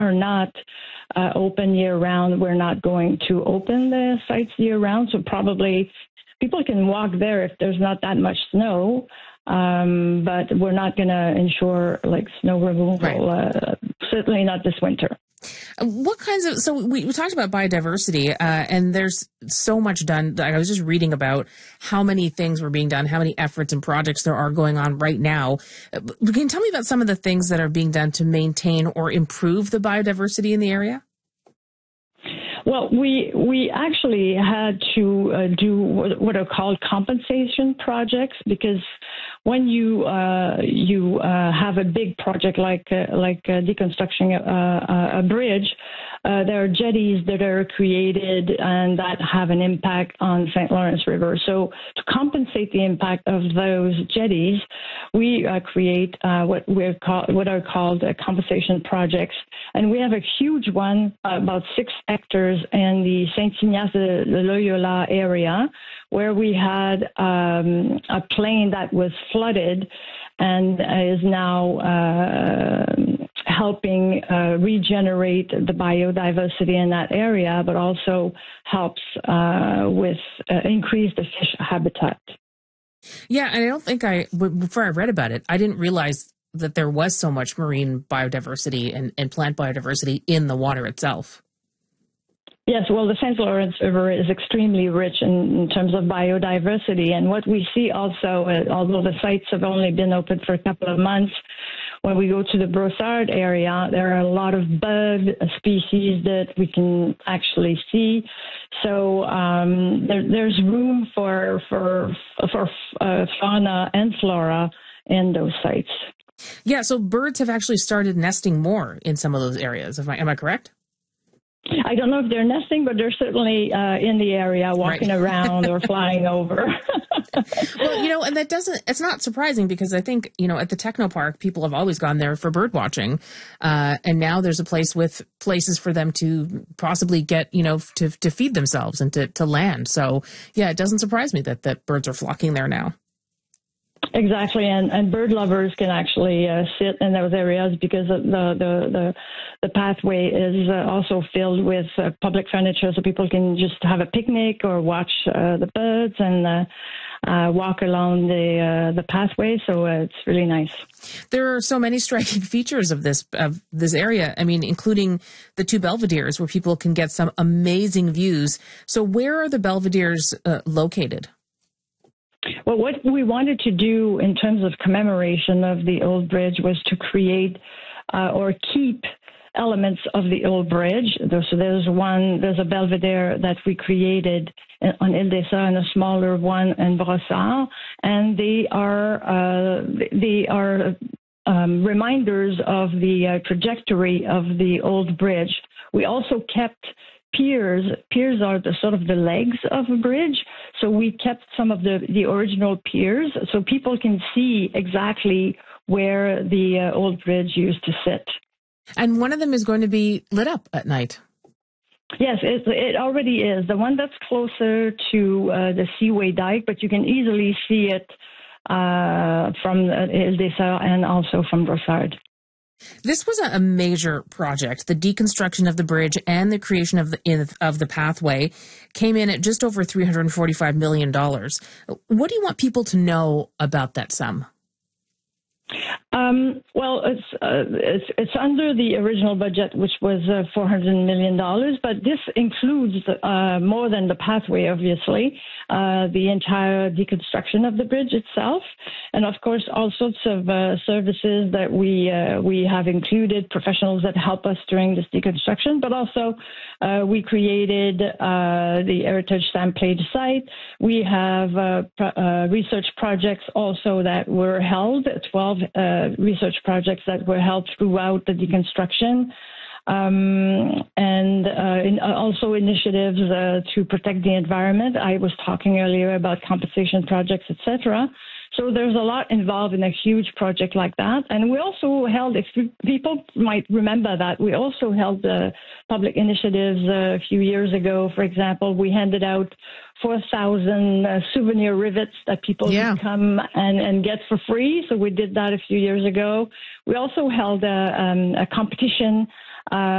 are not open year-round. We're not going to open the sites year-round, so probably people can walk there if there's not that much snow, but we're not going to ensure like snow removal, certainly not this winter. What kinds of, so we talked about biodiversity, and there's so much done. I was just reading about how many things were being done, how many efforts and projects there are going on right now. Can you tell me about some of the things that are being done to maintain or improve the biodiversity in the area? Well, we actually had to do what are called compensation projects, because when you have a big project like deconstructing a bridge, there are jetties that are created and that have an impact on St. Lawrence River. So to compensate the impact of those jetties, we create what are called compensation projects, and we have a huge one, about 6 hectares in the St. Ignace de Loyola area, where we had a plain that was flooded and is now helping regenerate the biodiversity in that area, but also helps with increase the fish habitat. Yeah, and I don't think before I read about it, I didn't realize that there was so much marine biodiversity and plant biodiversity in the water itself. Yes, well, the St. Lawrence River is extremely rich in terms of biodiversity. And what we see also, although the sites have only been open for a couple of months, when we go to the Brossard area, there are a lot of bird species that we can actually see. So there's room for fauna and flora in those sites. Yeah, so birds have actually started nesting more in some of those areas. Am I correct? I don't know if they're nesting, but they're certainly in the area, walking around or flying over. Well, and it's not surprising, because I think, at the Technopark, people have always gone there for bird watching. And now there's a place with places for them to possibly get, to feed themselves and to land. So, yeah, it doesn't surprise me that birds are flocking there now. Exactly, and bird lovers can actually sit in those areas, because the pathway is also filled with public furniture, so people can just have a picnic or watch the birds and walk along the pathway. So it's really nice. There are so many striking features of this area. I mean, including the 2 belvederes where people can get some amazing views. So where are the belvederes located? Well, what we wanted to do in terms of commemoration of the old bridge was to create or keep elements of the old bridge. So there's a belvedere that we created on Ile des Sœurs and a smaller one in Brossard, and they are reminders of the trajectory of the old bridge. We also kept piers. Piers are the legs of a bridge. So we kept some of the original piers, so people can see exactly where the old bridge used to sit. And one of them is going to be lit up at night. Yes, it already is. The one that's closer to the Seaway Dike, but you can easily see it from Ile des Sœurs and also from Brossard. This was a major project. The deconstruction of the bridge and the creation of the pathway came in at just over $345 million. What do you want people to know about that sum? Well, it's under the original budget, which was $400 million, but this includes more than the pathway, obviously, the entire deconstruction of the bridge itself, and of course all sorts of services that we have included, professionals that help us during this deconstruction, but also we created the Heritage Samplage site. We have research projects also that were held, 12 research projects that were held throughout the deconstruction, and also initiatives to protect the environment. I was talking earlier about compensation projects, etc. So there's a lot involved in a huge project like that. And we also held, if people might remember that, we also held public initiatives a few years ago. For example, we handed out 4,000 souvenir rivets that people could come and get for free. So we did that a few years ago. We also held a competition